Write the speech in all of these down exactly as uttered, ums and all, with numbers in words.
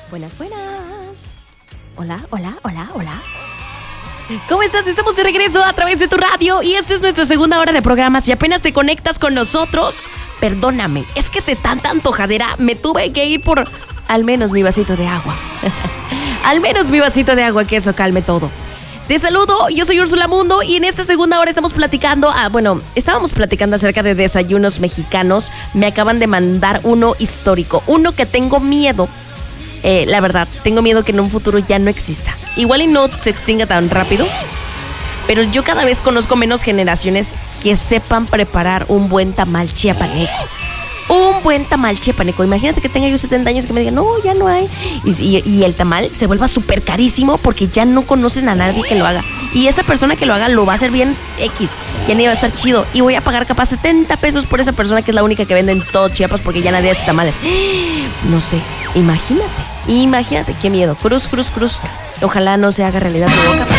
Buenas, buenas. Hola, hola, hola, hola. ¿Cómo estás? Estamos de regreso a través de tu radio y esta es nuestra segunda hora de programa. Si apenas te conectas con nosotros, perdóname, es que de tanta antojadera me tuve que ir por al menos mi vasito de agua. Al menos mi vasito de agua, que eso calme todo. Te saludo, yo soy Úrsula Mundo y en esta segunda hora estamos platicando, ah, bueno, estábamos platicando acerca de desayunos mexicanos. Me acaban de mandar uno histórico, uno que tengo miedo, eh, la verdad, tengo miedo que en un futuro ya no exista. Igual y no se extinga tan rápido, pero yo cada vez conozco menos generaciones que sepan preparar un buen tamal chiapaneco. Un buen tamal chiapaneco. Imagínate que tenga yo setenta años que me digan, no, ya no hay. Y, y, y el tamal se vuelva súper carísimo porque ya no conocen a nadie que lo haga. Y esa persona que lo haga lo va a hacer bien X. Ya ni va a estar chido. Y voy a pagar capaz setenta pesos por esa persona que es la única que vende en todo Chiapas porque ya nadie hace tamales. No sé, imagínate. Imagínate, qué miedo. Cruz, cruz, cruz. Ojalá no se haga realidad tu boca.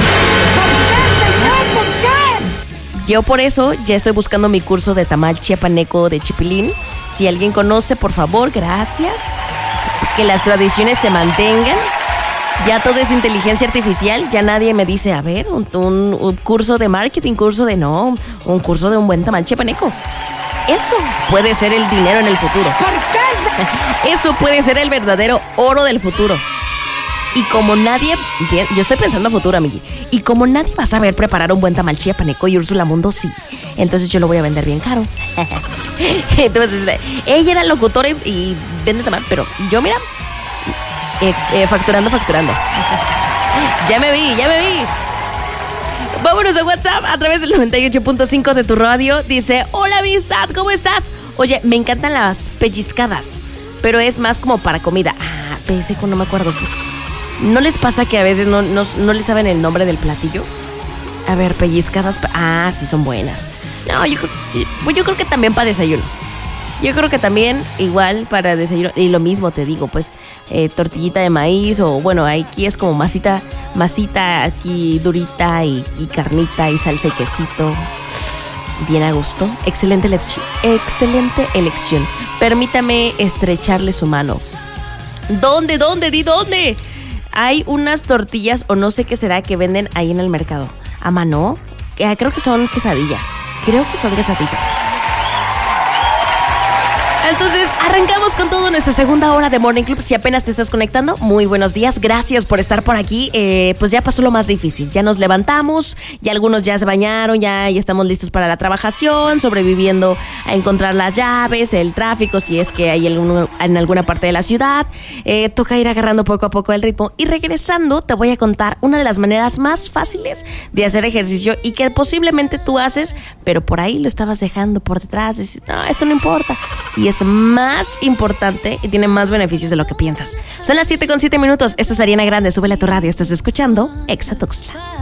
Yo por eso ya estoy buscando mi curso de tamal chiapaneco de Chipilín. Si alguien conoce, por favor, gracias. Que las tradiciones se mantengan. Ya todo es inteligencia artificial. Ya nadie me dice, a ver, un, un, un curso de marketing, curso de no, un curso de un buen tamal chiapaneco. Eso puede ser el dinero en el futuro. ¿Por qué? Eso puede ser el verdadero oro del futuro. Y como nadie, bien, yo estoy pensando a futuro, amigui. Y como nadie va a saber preparar un buen tamal chiapaneco y Úrsula Mundo sí, entonces yo lo voy a vender bien caro. Entonces, ella era locutora y, y vende tamal, pero yo, mira, eh, eh, facturando, facturando. Ya me vi, ya me vi. Vámonos a WhatsApp a través del noventa y ocho punto cinco de tu radio. Dice, hola amistad, ¿cómo estás? Oye, me encantan las pellizcadas, pero es más como para comida. Ah, pellizco, no me acuerdo. ¿No les pasa que a veces no, no, no les saben el nombre del platillo? A ver, pellizcadas. Ah, sí, son buenas. No, yo, pues yo creo que también para desayuno. Yo creo que también igual para desayuno. Y lo mismo te digo, pues, eh, tortillita de maíz o, bueno, aquí es como masita, masita aquí durita y, y carnita y salsa y quesito. Bien a gusto. Excelente elección. Excelente elección. Permítame estrecharle su mano. ¿Dónde, dónde, di dónde? Hay unas tortillas o no sé qué será que venden ahí en el mercado. ¿A mano? Eh, creo que son quesadillas. Creo que son quesadillas. Entonces, arrancamos con todo nuestra segunda hora de Morning Club. Si apenas te estás conectando, muy buenos días. Gracias por estar por aquí. Eh, pues ya pasó lo más difícil. Ya nos levantamos, ya algunos ya se bañaron, ya, ya estamos listos para la trabajación, sobreviviendo a encontrar las llaves, el tráfico, si es que hay algún, en alguna parte de la ciudad. Eh, toca ir agarrando poco a poco el ritmo. Y regresando, te voy a contar una de las maneras más fáciles de hacer ejercicio y que posiblemente tú haces, pero por ahí lo estabas dejando por detrás. Decís, no, esto no importa. Y es más importante y tiene más beneficios de lo que piensas. Son las siete con siete minutos. Esta es Ariana Grande. Súbele a tu radio. Estás escuchando Exa Tuxtla.